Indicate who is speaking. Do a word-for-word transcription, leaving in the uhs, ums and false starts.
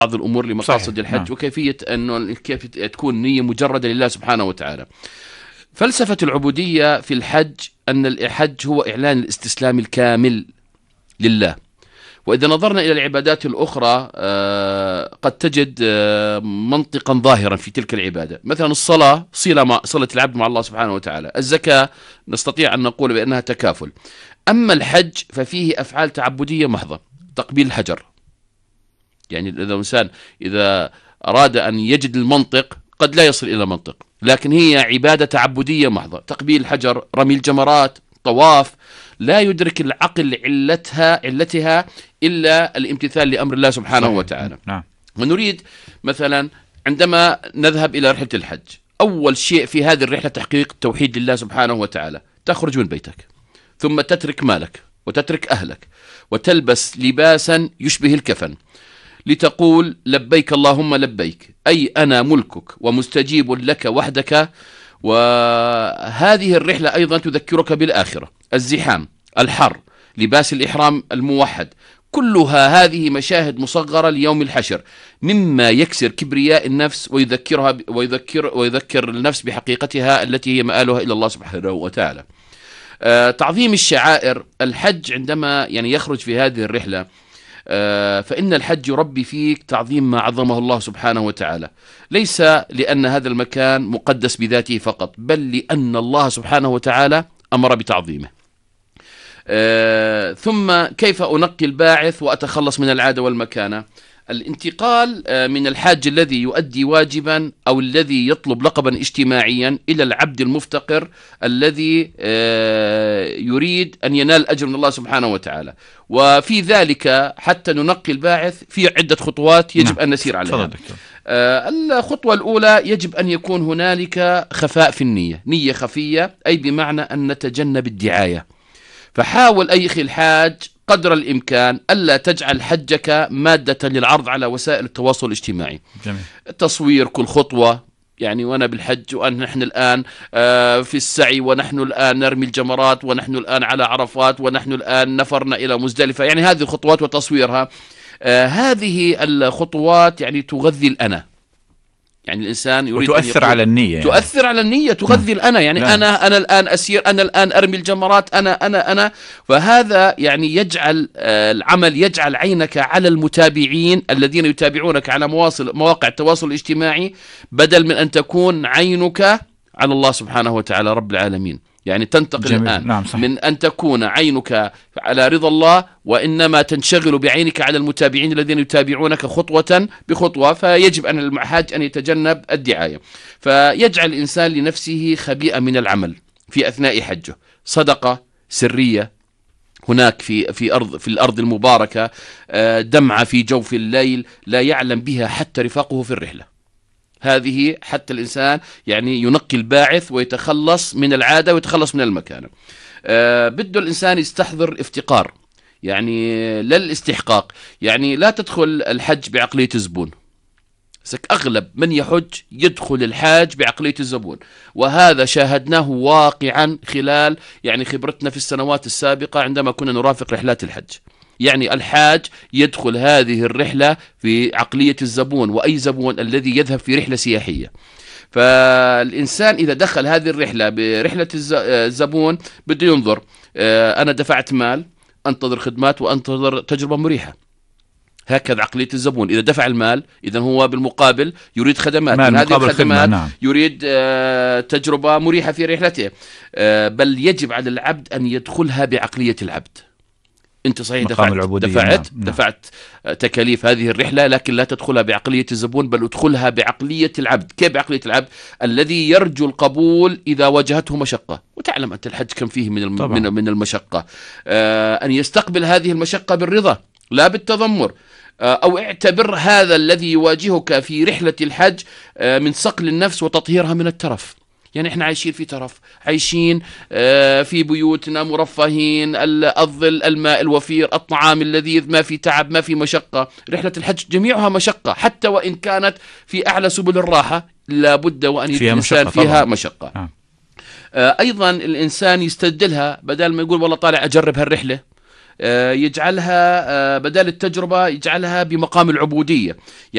Speaker 1: بعض الأمور لمقاصد الحج. نعم. وكيفية أنه كيف تكون نية مجردة لله سبحانه وتعالى. فلسفة العبودية في الحج أن الحج هو إعلان الاستسلام الكامل لله. وإذا نظرنا إلى العبادات الأخرى قد تجد منطقا ظاهرا في تلك العبادة. مثلا الصلاة صلة مع صلة العبد مع الله سبحانه وتعالى. الزكاة نستطيع أن نقول بأنها تكافل. أما الحج ففيه أفعال تعبدية محضة. تقبيل الحجر، يعني إذا الإنسان إذا أراد أن يجد المنطق قد لا يصل إلى منطق، لكن هي عبادة تعبدية محضة. تقبيل الحجر، رمي الجمرات، طواف، لا يدرك العقل علتها علتها إلا الامتثال لأمر الله سبحانه صحيح. وتعالى. نعم. ونريد مثلا عندما نذهب إلى رحلة الحج، أول شيء في هذه الرحلة تحقيق التوحيد لله سبحانه وتعالى. تخرج من بيتك، ثم تترك مالك وتترك أهلك وتلبس لباسا يشبه الكفن لتقول لبيك اللهم لبيك، أي أنا ملكك ومستجيب لك وحدك. وهذه الرحلة أيضا تذكرك بالآخرة. الزحام، الحر، لباس الإحرام الموحد، كلها هذه مشاهد مصغرة ليوم الحشر، مما يكسر كبرياء النفس ويذكرها ويذكر ويذكر النفس بحقيقتها التي هي مآلها إلى الله سبحانه وتعالى. آه تعظيم الشعائر. الحج عندما يعني يخرج في هذه الرحلة آه فإن الحج يربي فيك تعظيم ما عظمه الله سبحانه وتعالى، ليس لأن هذا المكان مقدس بذاته فقط، بل لأن الله سبحانه وتعالى أمر بتعظيمه. آه ثم كيف أنقي الباعث وأتخلص من العادة والمكانة. الانتقال من الحاج الذي يؤدي واجبا أو الذي يطلب لقبا اجتماعيا إلى العبد المفتقر الذي يريد أن ينال أجر من الله سبحانه وتعالى. وفي ذلك حتى ننقي الباعث في عدة خطوات يجب أن نسير عليها. الخطوة الأولى يجب أن يكون هنالك خفاء في النية، نية خفية، أي بمعنى أن نتجنب الدعاية. فحاول أي أخي الحاج قدر الإمكان ألا تجعل حجك مادة للعرض على وسائل التواصل الاجتماعي. جميل. تصوير كل خطوة، يعني وأنا بالحج ونحن الآن في السعي، ونحن الآن نرمي الجمرات، ونحن الآن على عرفات، ونحن الآن نفرنا إلى مزدلفة. يعني هذه الخطوات وتصويرها، هذه الخطوات يعني تغذي الأنا. يعني الإنسان يريد
Speaker 2: وتؤثر على النية، يعني.
Speaker 1: تؤثر على النية، تغذي الأنا. يعني لا. أنا أنا الآن أسير، أنا الآن أرمي الجمرات، أنا أنا أنا فهذا يعني يجعل العمل يجعل عينك على المتابعين الذين يتابعونك على مواصل مواقع التواصل الاجتماعي، بدل من أن تكون عينك على الله سبحانه وتعالى رب العالمين. يعني تنتقل جميل. الآن نعم من أن تكون عينك على رضا الله، وإنما تنشغل بعينك على المتابعين الذين يتابعونك خطوة بخطوة. فيجب أن الحاج أن يتجنب الدعاية، فيجعل الإنسان لنفسه خبيئة من العمل في أثناء حجه. صدقة سرية هناك في في أرض في الأرض المباركة، دمعة في جوف الليل لا يعلم بها حتى رفاقه في الرحلة. هذه حتى الإنسان يعني ينقي الباعث ويتخلص من العادة ويتخلص من المكانة. أه بده الإنسان يستحضر افتقار، يعني لا الاستحقاق. يعني لا تدخل الحج بعقلية الزبون. أغلب من يحج يدخل الحاج بعقلية الزبون، وهذا شاهدناه واقعا خلال يعني خبرتنا في السنوات السابقة عندما كنا نرافق رحلات الحج. يعني الحاج يدخل هذه الرحلة في عقلية الزبون، وأي زبون الذي يذهب في رحلة سياحية. فالإنسان إذا دخل هذه الرحلة برحلة الزبون بده ينظر، أنا دفعت مال، أنتظر خدمات وأنتظر تجربة مريحة. هكذا عقلية الزبون. إذا دفع المال إذا هو بالمقابل يريد خدمات، من هذه الخدمات نعم. يريد تجربة مريحة في رحلته. بل يجب على العبد أن يدخلها بعقلية العبد. أنت صحيح دفعت دفعت, نعم. دفعت تكاليف هذه الرحلة، لكن لا تدخلها بعقلية الزبون، بل ادخلها بعقلية العبد. كيف بعقلية العبد؟ الذي يرجو القبول إذا واجهته مشقة. وتعلم أنت الحج كم فيه من من من المشقة. آه أن يستقبل هذه المشقة بالرضا لا بالتذمر. آه أو اعتبر هذا الذي يواجهك في رحلة الحج آه من صقل النفس وتطهيرها من الترف. يعني احنا عايشين في ترف، عايشين في بيوتنا مرفهين، الظل، الماء الوفير، الطعام اللذيذ، ما في تعب، ما في مشقة. رحلة الحج جميعها مشقة، حتى وإن كانت في أعلى سبل الراحة لابد وأن
Speaker 2: فيها
Speaker 1: الإنسان
Speaker 2: مشقة
Speaker 1: فيها مشقة. آه. أيضا الإنسان يستبدلها، بدل ما يقول والله طالع أجرب هالرحلة، يجعلها بدل التجربة يجعلها بمقام العبودية.